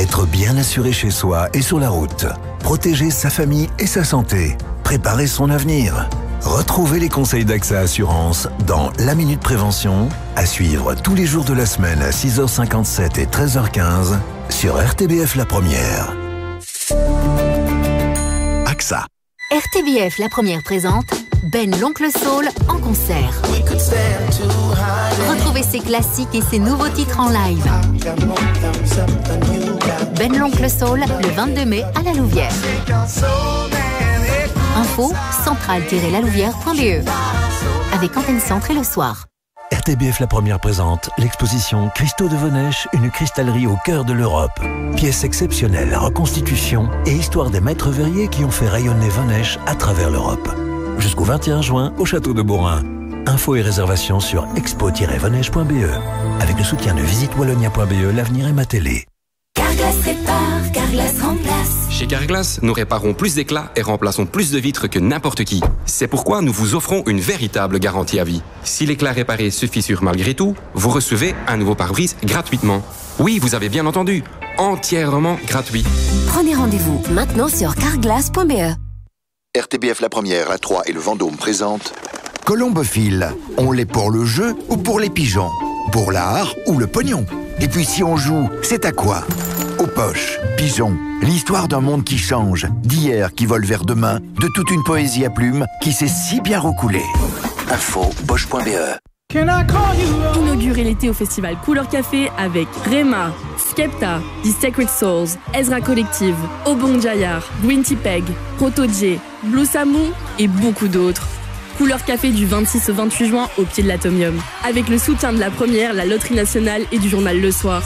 Être bien assuré chez soi et sur la route. Protéger sa famille et sa santé. Préparer son avenir. Retrouvez les conseils d'AXA Assurance dans La Minute Prévention, à suivre tous les jours de la semaine à 6h57 et 13h15 sur RTBF La Première. AXA. RTBF La Première présente Ben l'Oncle Soul en concert. Retrouvez ses classiques et ses nouveaux titres en live. Ben l'Oncle Soul, le 22 mai à la Louvière. Info, centrale-lalouvière.be. Avec Antenne Centre et le soir. RTBF La Première présente l'exposition Christo de Vonêche, une cristallerie au cœur de l'Europe. Pièce exceptionnelle, reconstitution et histoire des maîtres verriers qui ont fait rayonner Vonêche à travers l'Europe. Jusqu'au 21 juin au château de Beaurain. Infos et réservations sur expo-vonêche.be. Avec le soutien de visitewallonia.be, l'avenir est ma télé. Carglass répare, Carglass remplace. Chez Carglass, nous réparons plus d'éclats et remplaçons plus de vitres que n'importe qui. C'est pourquoi nous vous offrons une véritable garantie à vie. Si l'éclat réparé se fissure malgré tout, vous recevez un nouveau pare-brise gratuitement. Oui, vous avez bien entendu, entièrement gratuit. Prenez rendez-vous maintenant sur carglass.be. RTBF La Première, à Troyes et le Vendôme présente Colombophile. On l'est pour le jeu ou pour les pigeons? Pour l'art ou le pognon? Et puis si on joue, c'est à quoi? Aux poches, pigeons. L'histoire d'un monde qui change, d'hier qui vole vers demain, de toute une poésie à plumes qui s'est si bien recoulée. Info, poche.be. Inaugurez l'été au festival Couleur Café avec Rema, Skepta, The Sacred Souls, Ezra Collective, Obong Jayar, Green Tea Peg, Proto J, Blue Samu et beaucoup d'autres. Couleur Café du 26 au 28 juin au pied de l'Atomium. Avec le soutien de La Première, la Loterie Nationale et du journal Le Soir.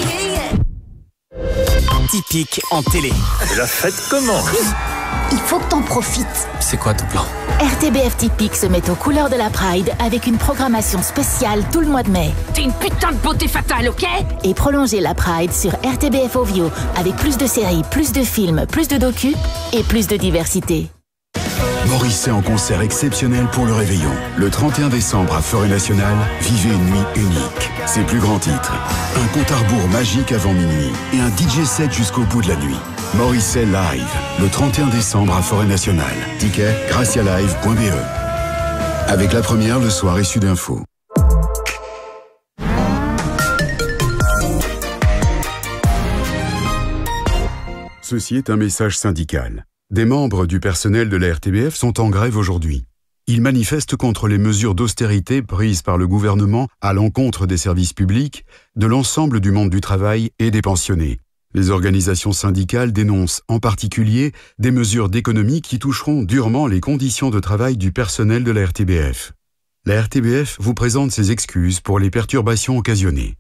Typique en télé. Et la fête commence. Il faut que t'en profites. C'est quoi ton plan? RTBF Typique se met aux couleurs de la Pride avec une programmation spéciale tout le mois de mai. T'es une putain de beauté fatale, ok? Et prolongez la Pride sur RTBF Ovio avec plus de séries, plus de films, plus de docus et plus de diversité. Morrissey en concert exceptionnel pour le réveillon. Le 31 décembre à Forêt Nationale, vivez une nuit unique. Ses plus grands titres. Un compte à rebours magique avant minuit et un DJ set jusqu'au bout de la nuit. Morrissey Live, le 31 décembre à Forêt Nationale. Ticket, gracialive.be. Avec La Première, le soir et Sud Info. Ceci est un message syndical. Des membres du personnel de la RTBF sont en grève aujourd'hui. Ils manifestent contre les mesures d'austérité prises par le gouvernement à l'encontre des services publics, de l'ensemble du monde du travail et des pensionnés. Les organisations syndicales dénoncent en particulier des mesures d'économie qui toucheront durement les conditions de travail du personnel de la RTBF. La RTBF vous présente ses excuses pour les perturbations occasionnées.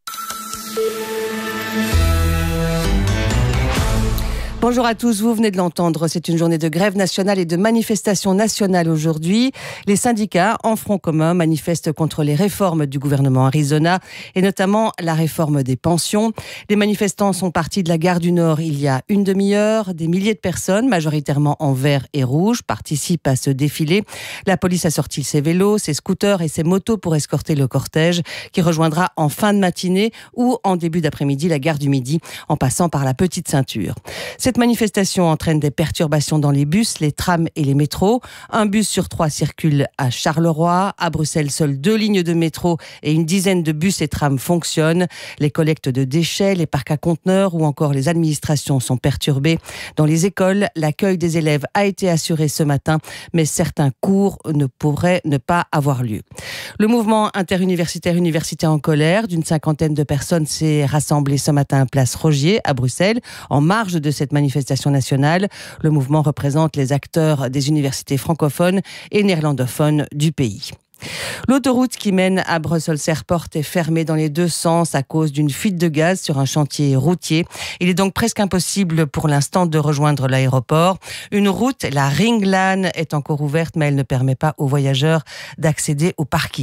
Bonjour à tous, vous venez de l'entendre, c'est une journée de grève nationale et de manifestation nationale aujourd'hui. Les syndicats, en front commun, manifestent contre les réformes du gouvernement Arizona et notamment la réforme des pensions. Les manifestants sont partis de la gare du Nord il y a une demi-heure. Des milliers de personnes, majoritairement en vert et rouge, participent à ce défilé. La police a sorti ses vélos, ses scooters et ses motos pour escorter le cortège qui rejoindra en fin de matinée ou en début d'après-midi la gare du Midi en passant par la Petite Ceinture. Cette manifestation entraîne des perturbations dans les bus, les trams et les métros. Un bus sur 3 circule à Charleroi. À Bruxelles, seules 2 lignes de métro et une dizaine de bus et trams fonctionnent. Les collectes de déchets, les parcs à conteneurs ou encore les administrations sont perturbées. Dans les écoles, l'accueil des élèves a été assuré ce matin, mais certains cours ne pourraient ne pas avoir lieu. Le mouvement interuniversitaire Université en colère d'une 50aine de personnes s'est rassemblé ce matin à Place Rogier à Bruxelles, en marge de cette manifestation nationale. Le mouvement représente les acteurs des universités francophones et néerlandophones du pays. L'autoroute qui mène à Brussels Airport est fermée dans les deux sens à cause d'une fuite de gaz sur un chantier routier. Il est donc presque impossible pour l'instant de rejoindre l'aéroport. Une route, la Ringlaan, est encore ouverte, mais elle ne permet pas aux voyageurs d'accéder au parking.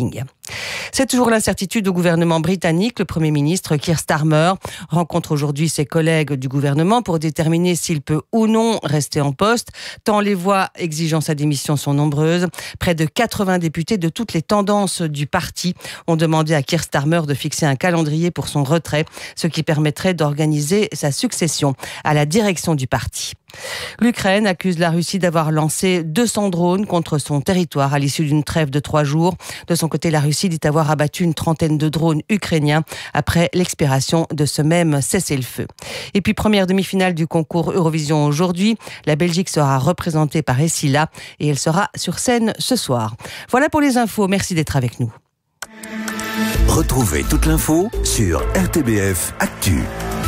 C'est toujours l'incertitude au gouvernement britannique. Le Premier ministre Keir Starmer rencontre aujourd'hui ses collègues du gouvernement pour déterminer s'il peut ou non rester en poste, tant les voix exigeant sa démission sont nombreuses. Près de 80 députés de toutes les tendances du parti ont demandé à Keir Starmer de fixer un calendrier pour son retrait, ce qui permettrait d'organiser sa succession à la direction du parti. L'Ukraine accuse la Russie d'avoir lancé 200 drones contre son territoire à l'issue d'une trêve de 3 jours. De son côté, la Russie dit avoir abattu une trentaine de drones ukrainiens après l'expiration de ce même cessez-le-feu. Et puis, première demi-finale du concours Eurovision aujourd'hui. La Belgique sera représentée par Essila et elle sera sur scène ce soir. Voilà pour les infos. Merci d'être avec nous. Retrouvez toute l'info sur RTBF Actu.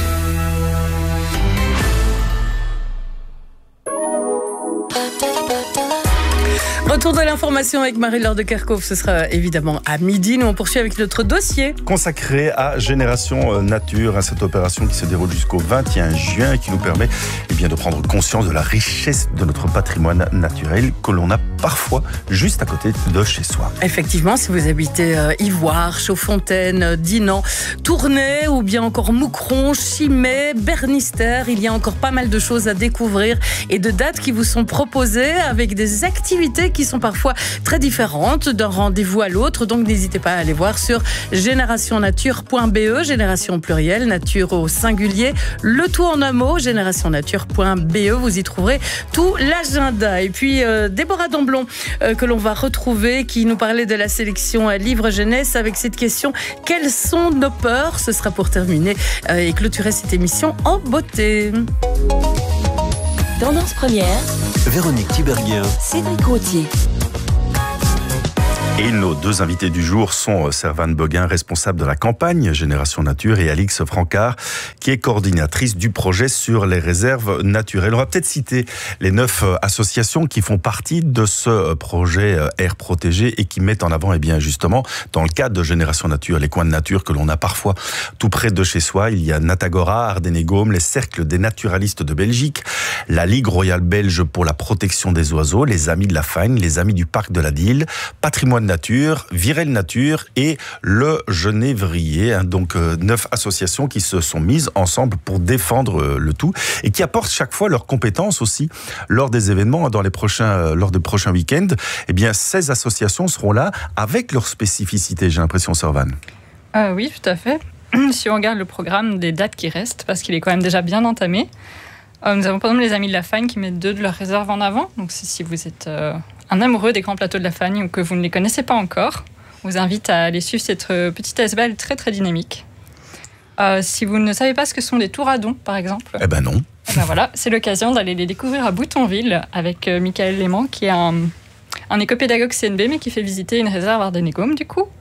Retour de l'information avec Marie-Laure de Kerkhove, ce sera évidemment à midi. Nous on poursuit avec notre dossier consacré à Génération Nature, cette opération qui se déroule jusqu'au 21 juin et qui nous permet de prendre conscience de la richesse de notre patrimoine naturel que l'on a parfois juste à côté de chez soi. Effectivement, si vous habitez Ivoire, Chaudfontaine, Dinan, Tournai ou bien encore Moucron, Chimay, Bernister, il y a encore pas mal de choses à découvrir et de dates qui vous sont proposées avec des activités qui sont parfois très différentes d'un rendez-vous à l'autre. Donc n'hésitez pas à aller voir sur générationnature.be, génération pluriel, nature au singulier, le tout en un mot, générationnature.be. Vous y trouverez tout l'agenda. Et puis Déborah Damblon que l'on va retrouver, qui nous parlait de la sélection Livre Jeunesse avec cette question: quelles sont nos peurs? Ce sera pour terminer et clôturer cette émission en beauté. Tendance première, Véronique Tiberghien, Cédric Gauthier. Et nos deux invités du jour sont Servane Boguin, responsable de la campagne Génération Nature, et Alix Francard, qui est coordinatrice du projet sur les réserves naturelles. On va peut-être citer les 9 associations qui font partie de ce projet air protégé et qui mettent en avant, justement, dans le cadre de Génération Nature, les coins de nature que l'on a parfois tout près de chez soi. Il y a Natagora, Ardennes et Gaume, les cercles des naturalistes de Belgique, la Ligue royale belge pour la protection des oiseaux, les Amis de la Fagne, les Amis du parc de la Dyle, Patrimoine Nature, Virel Nature et le Genévrier. Donc 9 associations qui se sont mises ensemble pour défendre le tout et qui apportent chaque fois leurs compétences aussi lors des événements, lors des prochains week-ends. 16 associations seront là avec leurs spécificités, j'ai l'impression, Servane. Oui, tout à fait. Si on regarde le programme des dates qui restent, parce qu'il est quand même déjà bien entamé, nous avons par exemple les Amis de la Fagne qui mettent 2 de leurs réserves en avant. Donc si vous êtes un amoureux des grands plateaux de la Fagne ou que vous ne les connaissez pas encore, je vous invite à aller suivre cette petite ASBL très très dynamique. Si vous ne savez pas ce que sont des touradons, par exemple, non. Voilà, c'est l'occasion d'aller les découvrir à Boutonville avec Michael Léman, qui est un éco-pédagogue CNB, mais qui fait visiter une réserve Ardennes et Gaume, du coup.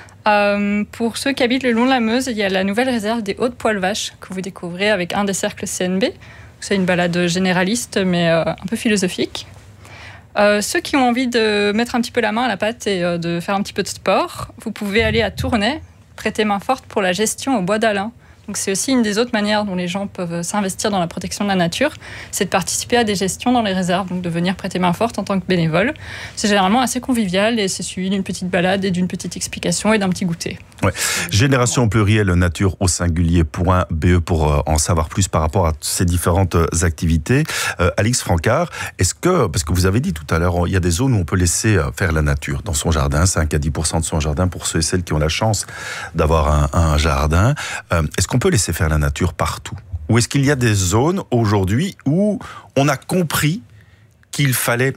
Pour ceux qui habitent le long de la Meuse, il y a la nouvelle réserve des Hauts-de-Poil-Vache que vous découvrez avec un des cercles CNB. C'est une balade généraliste, mais un peu philosophique. Ceux qui ont envie de mettre un petit peu la main à la pâte et de faire un petit peu de sport, vous pouvez aller à Tournai, prêter main forte pour la gestion au bois d'Alain. Donc c'est aussi une des autres manières dont les gens peuvent s'investir dans la protection de la nature, c'est de participer à des gestions dans les réserves, donc de venir prêter main forte en tant que bénévole. C'est généralement assez convivial et c'est suivi d'une petite balade et d'une petite explication et d'un petit goûter. Ouais. Génération plurielle nature au singulier.be pour en savoir plus par rapport à ces différentes activités. Alix Francard, est-ce que, parce que vous avez dit tout à l'heure, il y a des zones où on peut laisser faire la nature dans son jardin, 5 à 10% de son jardin pour ceux et celles qui ont la chance d'avoir un jardin. Est-ce qu'on peut laisser faire la nature partout? Ou est-ce qu'il y a des zones aujourd'hui où on a compris qu'il fallait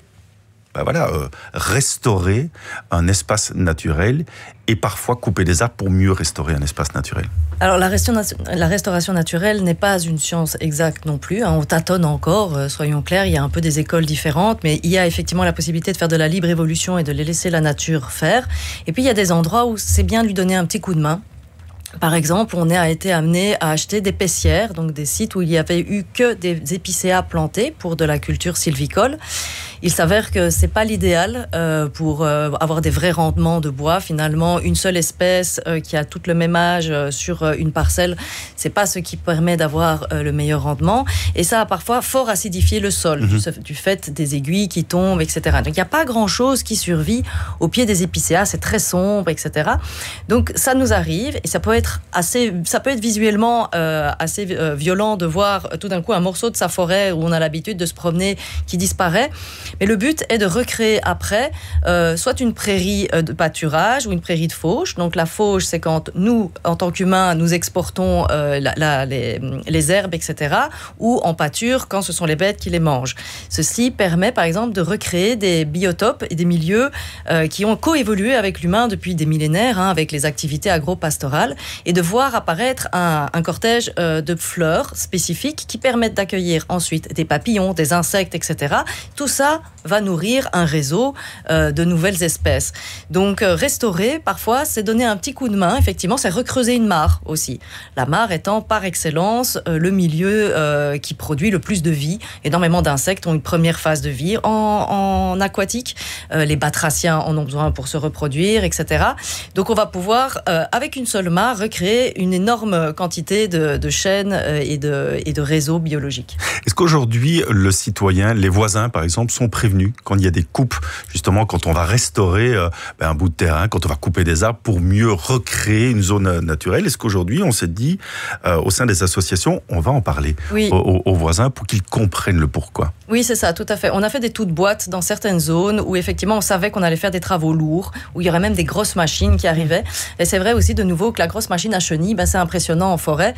restaurer un espace naturel et parfois couper des arbres pour mieux restaurer un espace naturel? Alors la restauration naturelle n'est pas une science exacte non plus, on tâtonne encore, soyons clairs, il y a un peu des écoles différentes, mais il y a effectivement la possibilité de faire de la libre évolution et de laisser la nature faire. Et puis il y a des endroits où c'est bien de lui donner un petit coup de main. Par exemple, on a été amené à acheter des pessières, donc des sites où il n'y avait eu que des épicéas plantés pour de la culture sylvicole. Il s'avère que c'est pas l'idéal pour avoir des vrais rendements de bois. Finalement, une seule espèce qui a tout le même âge sur une parcelle, c'est pas ce qui permet d'avoir le meilleur rendement. Et ça a parfois fort acidifié le sol du fait des aiguilles qui tombent, etc. Donc il n'y a pas grand-chose qui survit au pied des épicéas. C'est très sombre, etc. Donc ça nous arrive et ça peut être visuellement assez violent de voir tout d'un coup un morceau de sa forêt où on a l'habitude de se promener qui disparaît. Mais le but est de recréer après soit une prairie de pâturage ou une prairie de fauche. Donc la fauche, c'est quand nous, en tant qu'humains, nous exportons les herbes, etc. Ou en pâture quand ce sont les bêtes qui les mangent. Ceci permet par exemple de recréer des biotopes et des milieux qui ont coévolué avec l'humain depuis des millénaires, avec les activités agro-pastorales, et de voir apparaître un cortège de fleurs spécifiques qui permettent d'accueillir ensuite des papillons, des insectes, etc. Tout ça va nourrir un réseau de nouvelles espèces. Donc restaurer, parfois, c'est donner un petit coup de main, effectivement, c'est recreuser une mare aussi. La mare étant par excellence le milieu qui produit le plus de vie. Énormément d'insectes ont une première phase de vie en aquatique. Les batraciens en ont besoin pour se reproduire, etc. Donc on va pouvoir, avec une seule mare, recréer une énorme quantité de chaînes et de réseaux biologiques. Est-ce qu'aujourd'hui, le citoyen, les voisins par exemple, sont prévenus quand il y a des coupes, justement quand on va restaurer un bout de terrain, quand on va couper des arbres pour mieux recréer une zone naturelle? Est-ce qu'aujourd'hui, on s'est dit, au sein des associations, on va en parler aux voisins pour qu'ils comprennent le pourquoi? Oui, c'est ça, tout à fait. On a fait des toutes boîtes dans certaines zones où effectivement on savait qu'on allait faire des travaux lourds, où il y aurait même des grosses machines qui arrivaient. Et c'est vrai aussi de nouveau que la grosse machine à chenilles, c'est impressionnant en forêt.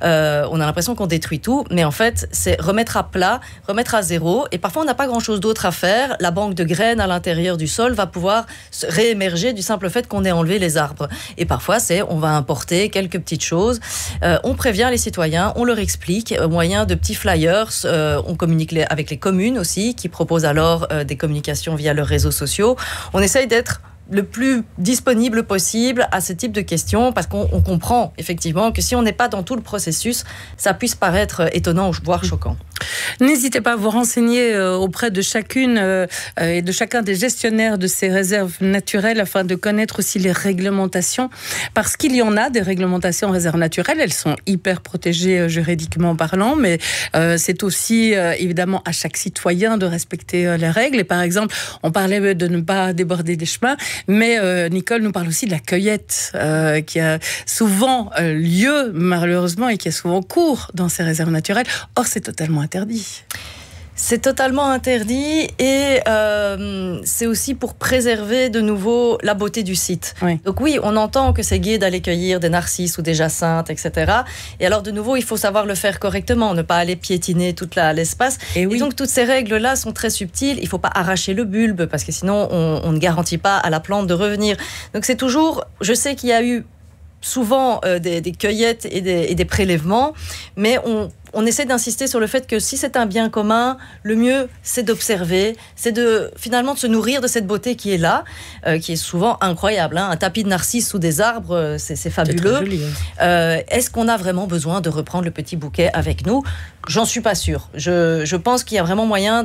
On a l'impression qu'on détruit tout, mais en fait c'est remettre à plat, remettre à zéro. Et parfois on n'a pas grand-chose d'autre à faire. La banque de graines à l'intérieur du sol va pouvoir réémerger du simple fait qu'on ait enlevé les arbres. Et parfois on va importer quelques petites choses. On prévient les citoyens, on leur explique au moyen de petits flyers. On communique avec les communes aussi, qui proposent alors des communications via leurs réseaux sociaux. On essaye d'être le plus disponible possible à ce type de questions, parce qu'on comprend effectivement que si on n'est pas dans tout le processus, ça puisse paraître étonnant, voire choquant. N'hésitez pas à vous renseigner auprès de chacune et de chacun des gestionnaires de ces réserves naturelles afin de connaître aussi les réglementations, parce qu'il y en a des réglementations en réserve naturelle, elles sont hyper protégées juridiquement parlant, mais c'est aussi évidemment à chaque citoyen de respecter les règles. Et par exemple, on parlait de ne pas déborder des chemins, mais Nicole nous parle aussi de la cueillette qui a souvent lieu malheureusement et qui a souvent cours dans ces réserves naturelles. Or, c'est totalement interdit. C'est totalement interdit et c'est aussi pour préserver de nouveau la beauté du site. Oui. Donc oui, on entend que c'est gai d'aller cueillir des narcisses ou des jacinthes, etc. Et alors de nouveau, il faut savoir le faire correctement, ne pas aller piétiner tout l'espace. Et donc toutes ces règles-là sont très subtiles. Il ne faut pas arracher le bulbe parce que sinon on ne garantit pas à la plante de revenir. Donc c'est toujours, je sais qu'il y a eu souvent des cueillettes et des prélèvements, mais on essaie d'insister sur le fait que si c'est un bien commun, le mieux, c'est d'observer, c'est finalement de se nourrir de cette beauté qui est là, qui est souvent incroyable. Un tapis de narcisses sous des arbres, c'est fabuleux. C'est très joli, hein. Est-ce qu'on a vraiment besoin de reprendre le petit bouquet avec nous ? J'en suis pas sûre. Je pense qu'il y a vraiment moyen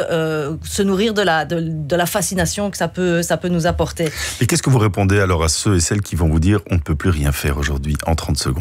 de se nourrir de la fascination que ça peut nous apporter. Et qu'est-ce que vous répondez alors à ceux et celles qui vont vous dire on ne peut plus rien faire aujourd'hui en 30 secondes ?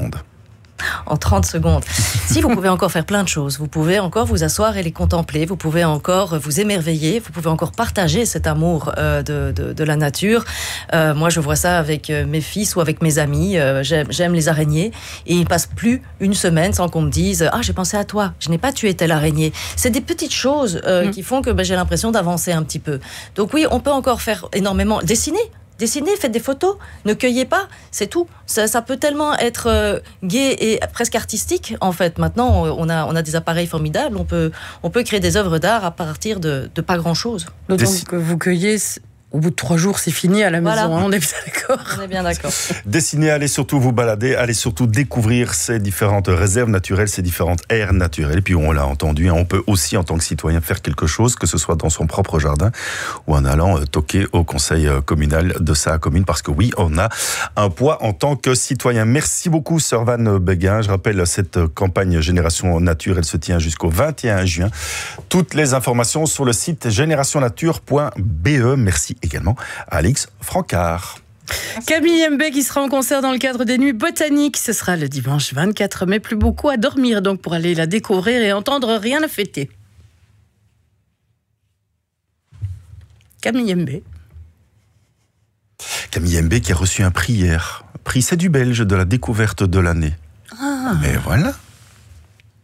En 30 secondes. Si, vous pouvez encore faire plein de choses. Vous pouvez encore vous asseoir et les contempler. Vous pouvez encore vous émerveiller. Vous pouvez encore partager cet amour de la nature. Moi, je vois ça avec mes fils ou avec mes amis. J'aime les araignées. Et il ne passe plus une semaine sans qu'on me dise « Ah, j'ai pensé à toi. Je n'ai pas tué telle araignée. » C'est des petites choses qui font que j'ai l'impression d'avancer un petit peu. Donc oui, on peut encore faire énormément. Dessinez, faites des photos, ne cueillez pas, c'est tout. Ça peut tellement être gai et presque artistique, en fait. Maintenant, on a des appareils formidables, on peut créer des œuvres d'art à partir de pas grand-chose. D'autant que vous cueillez au bout de 3 jours, c'est fini à la maison. On est bien d'accord. On est bien d'accord. Dessinez, allez surtout vous balader, allez surtout découvrir ces différentes réserves naturelles, ces différentes aires naturelles. Et puis on l'a entendu, on peut aussi en tant que citoyen faire quelque chose, que ce soit dans son propre jardin ou en allant toquer au conseil communal de sa commune, parce que oui, on a un poids en tant que citoyen. Merci beaucoup, Sir Van Beguin. Je rappelle, cette campagne Génération Nature, elle se tient jusqu'au 21 juin. Toutes les informations sur le site générationnature.be. Merci également à Alix Francard. Camille Mbé qui sera en concert dans le cadre des Nuits Botaniques. Ce sera le dimanche 24 mai. Plus beaucoup à dormir donc pour aller la découvrir et entendre rien à fêter. Camille Mbé. Camille Mbé qui a reçu un prix hier. Prix C'est du Belge de la découverte de l'année. Ah. Mais voilà.